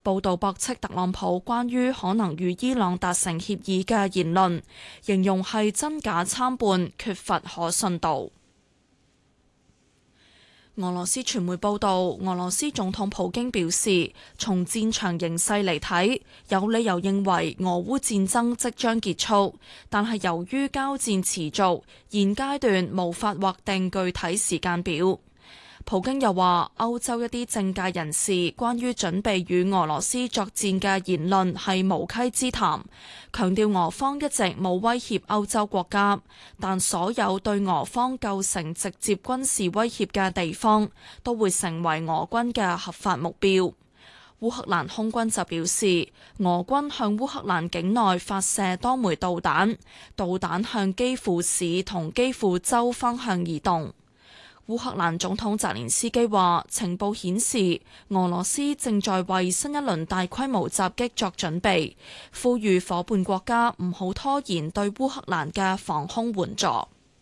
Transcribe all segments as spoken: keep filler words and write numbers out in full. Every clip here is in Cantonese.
報道駁斥特朗普關於可能與伊朗達成協議嘅言論，形容係真假參半，缺乏可信度。俄羅斯傳媒報道，俄羅斯總統普京表示，從戰場形勢嚟睇，有理由認為俄烏戰爭即將結束，但係由於交戰持續，現階段無法劃定具體時間表。普京又話，歐洲一啲政界人士關於準備與俄羅斯作戰嘅言論係無稽之談，強調俄方一直冇威脅歐洲國家，但所有對俄方構成直接軍事威脅嘅地方都會成為俄軍嘅合法目標。烏克蘭空軍就表示，俄軍向烏克蘭境內發射多枚導彈，導彈向基輔市同基輔州方向移動。烏克蘭總統澤連斯基話，情報顯示俄羅斯正在為新一輪大規模襲擊作準備，呼籲夥伴國家唔好拖延對烏克蘭嘅防空援助。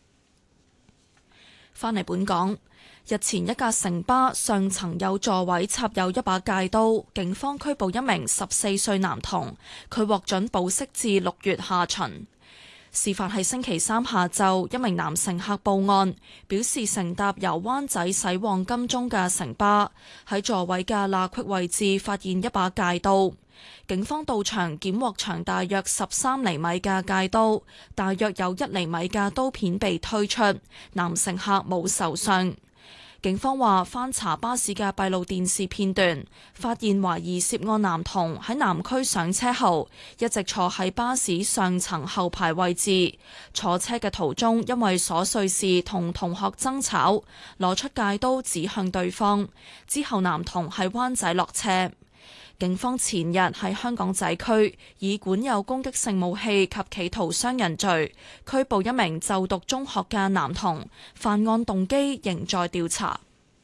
返嚟本港，日前一架城巴上層有座位插有一把戒刀，警方拘捕一名十四歲男童，佢獲准保釋至六月下旬。事發係星期三下晝，一名男乘客報案，表示乘搭由灣仔駛往金鐘嘅城巴，喺座位嘅罅隙位置發現一把戒刀。警方到場檢獲長大約十三厘米嘅戒刀，大約有一厘米嘅刀片被推出，男乘客冇受傷。警方話翻查巴士嘅閉路電視片段，發現懷疑涉案男童喺南區上車後，一直坐喺巴士上層後排位置。坐車嘅途中，因為瑣碎事同同學爭吵，攞出戒刀指向對方。之後男童喺灣仔落車。警方前日喺香港仔區以管有攻擊性武器及企圖傷人罪拘捕一名就讀中學嘅男童，犯案動機仍在調查。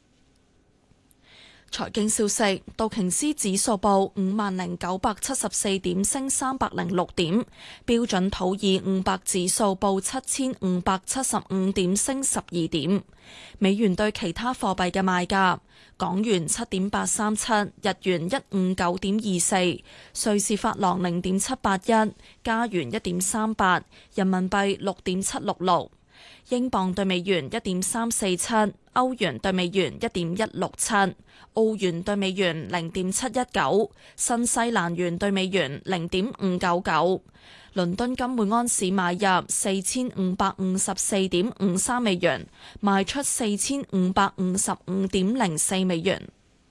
財經消息，道瓊斯指數報五萬零九百七十四點，升三百零六點；標準普爾五百指數報七千五百七十五點，升十二點。美元對其他貨幣嘅賣價：港元七點八三七，日元一五九點二四，瑞士法郎零點七八一，加元一點三八，人民幣六點七六六。英鎊對美元一點三四七，歐元對美元一點一六七，澳元對美元零點七一九，新西蘭元對美元零點五九九。倫敦金每安士買入四千五百五十四點五三美元，賣出四千五百五十五點零四美元。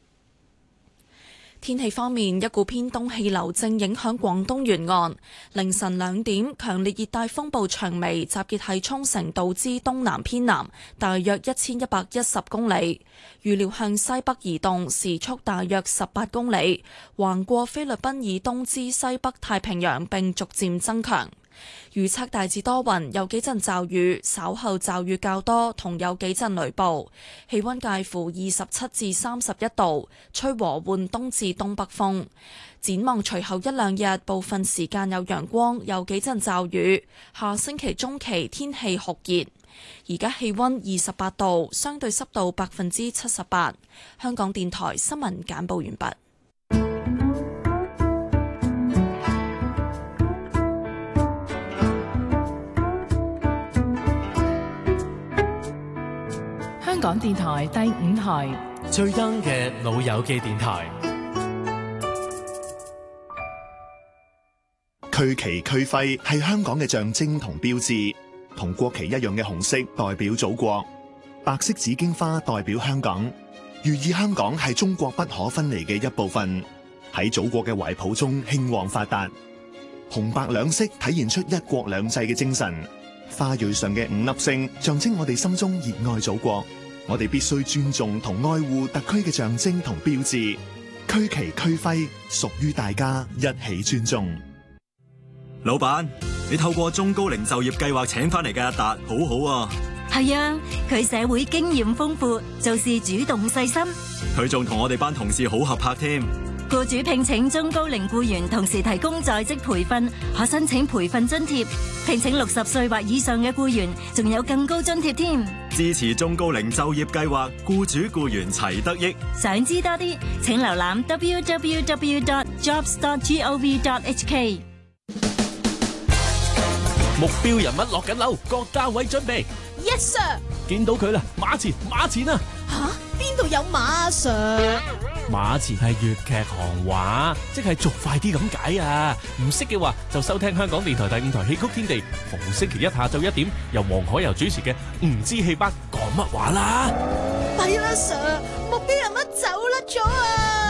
天氣方面，一股偏東氣流正影響廣東沿岸。凌晨兩點，強烈熱帶風暴長眉集結喺沖繩島之東南偏南，大約一千一百一十公里，預料向西北移動，時速大約十八公里，橫過菲律賓以東之西北太平洋並逐漸增強。預測大致多雲，有幾陣驟雨，稍後驟雨較多，同有幾陣雷暴。氣溫介乎二十七至三十一度，吹和緩東至東北風。展望隨後一兩日，部分時間有陽光，有幾陣驟雨。下星期中期天氣酷熱。而家氣溫二十八度，相對濕度百分之七十八。香港電台新聞簡報完畢。 香港電台第五台最 young 嘅老友記電台。 區旗區徽係香港嘅象徵同標誌，同國旗一樣嘅紅色代表祖國，白色紫荊花代表香港，寓意香港係中國不可分離嘅一部分，喺祖國嘅懷抱中興旺發達。紅白兩色體現出一國兩制嘅精神，花蕊上嘅五粒星象徵我哋心中熱愛祖國。我哋必須尊重同愛護特區嘅象徵同標誌，區旗區徽屬於大家，一起尊重。 老闆，你透過中高齡就業計劃請翻嚟嘅阿達，好好啊。 係啊，佢社會經驗豐富，做事主動細心。 佢仲同我哋班同事好合拍添。 僱主聘請中高齡僱員，同時提供在職培訓，可申請培訓津貼。聘請六十歲或以上嘅僱員，仲有更高津貼添。 支持中高齡就業計劃，僱主僱員齊得益。 想知多啲，請瀏覽 double-u double-u double-u dot jobs dot gov dot h k。 目標人物落緊樓，各單位準備。 Yes sir。 見到佢啦，馬前馬前啊！ 吓，邊度有馬啊 Sir？ 馬前係粵劇行話，即係做快啲咁解啊！唔識嘅話就收聽香港電台第五台戲曲天地，逢星期一下晝一點由黃海柔主持嘅唔知戲班講乜話啦！ 弊啦 Sir，目標人物走甩咗啊！